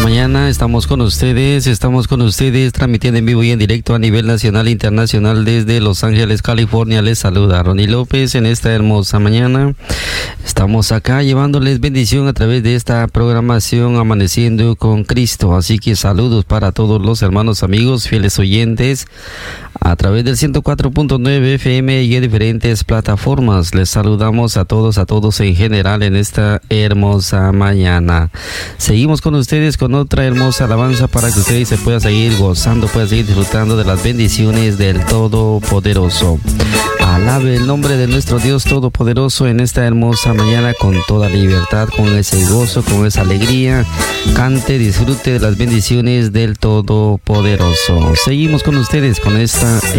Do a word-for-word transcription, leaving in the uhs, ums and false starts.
mañana estamos con ustedes, estamos con ustedes transmitiendo en vivo y en directo a nivel nacional e internacional desde Los Ángeles, California. Les saluda Ronnie López en esta hermosa mañana. Estamos acá llevándoles bendición a través de esta programación Amaneciendo con Cristo. Así que saludos para todos los hermanos, amigos, fieles oyentes a través del ciento cuatro punto nueve F M y en diferentes plataformas. Les saludamos a todos, a todos en general en esta hermosa mañana. Seguimos con ustedes con otra hermosa alabanza para que ustedes se puedan seguir gozando, puedan seguir disfrutando de las bendiciones del Todopoderoso. Alabe el nombre de nuestro Dios Todopoderoso en esta hermosa mañana con toda libertad, con ese gozo, con esa alegría. Cante, disfrute de las bendiciones del Todopoderoso. Seguimos con ustedes con esta